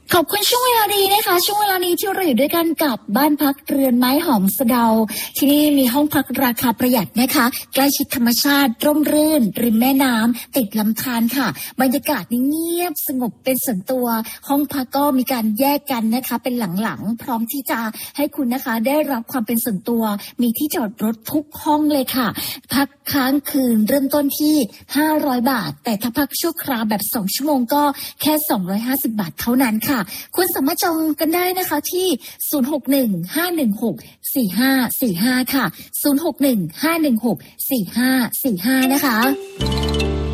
ขอบคุณช่วงเวลาดีนะคะช่วงเวลานี้ที่เราอยู่ด้วยกันกับบ้านพักเรือนไม้หอมสะเดาที่นี่มีห้องพักราคาประหยัดนะคะใกล้ชิดธรรมชาติร่มรื่นริมแม่น้ำติดลำธารค่ะบรรยากาศนี่เงียบสงบเป็นส่วนตัวห้องพักก็มีการแยกกันนะคะเป็นหลังๆพร้อมที่จะให้คุณนะคะได้รับความเป็นส่วนตัวมีที่จอดรถทุกห้องเลยค่ะพักค้างคืนเริ่มต้นที่500 บาทแต่ถ้าพักชั่วคราวแบบ2ชั่วโมงก็แค่250 บาทเท่านั้นค่ะคุณสามารถจองกันได้นะคะที่061-516-4545ค่ะ061-516-4545นะคะ